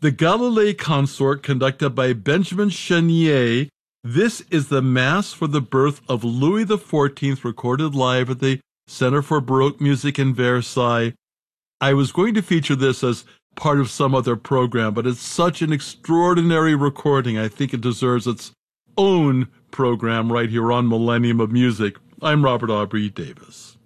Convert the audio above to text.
The Galilei Consort, conducted by Benjamin Chenier. This is the Mass for the birth of Louis XIV, recorded live at the Center for Baroque Music in Versailles. I was going to feature this as part of some other program, but it's such an extraordinary recording. I think it deserves its own program right here on Millennium of Music. I'm Robert Aubrey Davis.